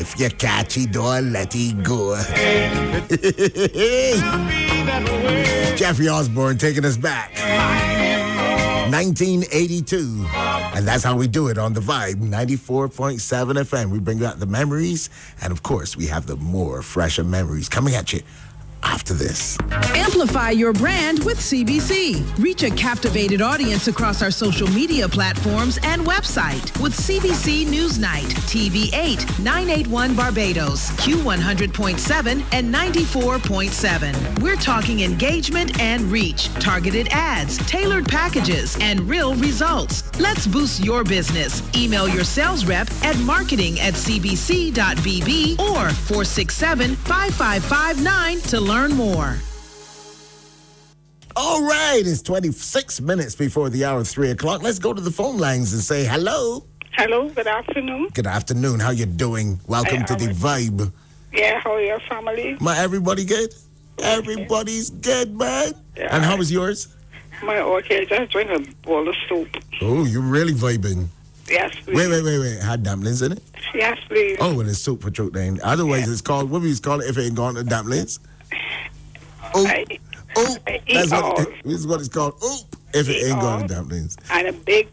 If you catch it, don't let it go. Jeffrey Osborne taking us back. 1982. And that's how we do it on The Vibe, 94.7 FM. We bring back the memories. And, of course, we have the more fresher memories coming at you after this. Amplify your brand with CBC. Reach a captivated audience across our social media platforms and website with CBC Newsnight, TV8, 981 Barbados, Q100.7 and 94.7. We're talking engagement and reach, targeted ads, tailored packages, and real results. Let's boost your business. Email your sales rep at marketing@cbc.bb or 467-5559 to learn more. All right, it's 26 minutes before the hour of 3 o'clock. Let's go to the phone lines and say hello. Hello, good afternoon. Good afternoon. How you doing? Welcome to the Vibe. Yeah, how are your family? Everybody good? Everybody's good, man. Yeah. And how was yours? Okay, just drink a bowl of soup. Oh, you're really vibing. Yes, please. Wait. Had dumplings in it? Yes, please. Oh, well, it's soup for truth then. Otherwise, it's called, what do you call it if it ain't gone to dumplings? Oop. This is what it's called. Oop. If it ain't gone to dumplings. And a big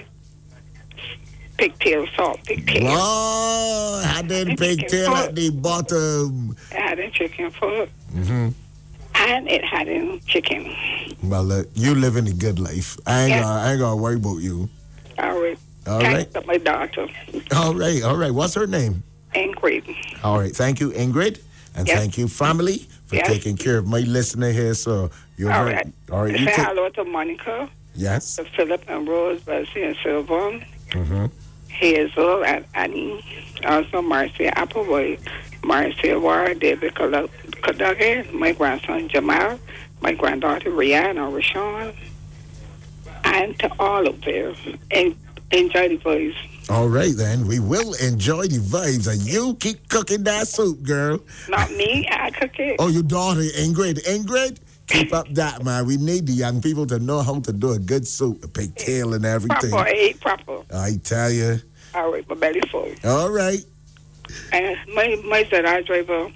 pigtail salt. Pigtail. Whoa, had that pigtail at the bottom. It had a chicken foot. Mm-hmm. And it had a chicken. Well, look, you living a good life. I ain't gonna worry about you. All right. All Thanks right. to my daughter. All right. What's her name? Ingrid. All right. Thank you, Ingrid. And thank you, family, for taking care of my listener here. So you're all very, right. All right. Say hello to Monica. Yes. To Philip and Rose, Bessie and Sylvan. Mm-hmm. Hazel and Annie. Also Marcia Appleboy. Marcia Ward, David Kadage, my grandson Jamal, my granddaughter Rihanna Rashawn, and to all of them. And enjoy the voice. All right, then. We will enjoy the vibes. And you keep cooking that soup, girl. Not me. I cook it. Oh, your daughter, Ingrid. Ingrid, keep up that, man. We need the young people to know how to do a good soup, a pigtail and everything. Proper. I tell you. All right, my belly full. All right. And my ZR driver.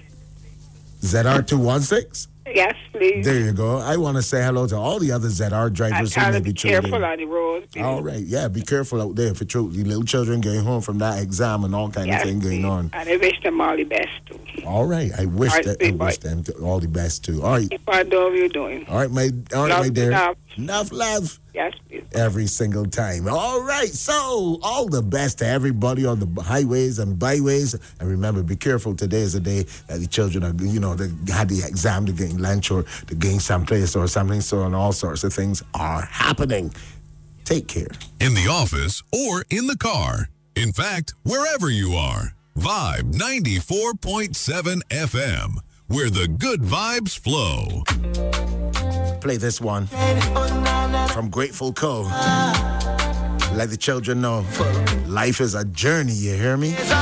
ZR216? Yes, please. There you go. I want to say hello to all the other ZR drivers who may be careful on the road. Please. All right. Yeah, be careful out there for truth. The little children getting home from that exam and all kind of thing going on. And I wish them all the best, too. All right. I wish them all the best, too. All right. Keep on doing what you're doing. All right, my dear. Enough love. Yes, please. Every single time. All right. So, all the best to everybody on the highways and byways. And remember, be careful. Today is the day that the children are, they had the exam to gain lunch or to gain someplace or something. So, and all sorts of things are happening. Take care. In the office or in the car. In fact, wherever you are. Vibe 94.7 FM, where the good vibes flow. Play this one from Grateful Co. Let the children know life is a journey, you hear me?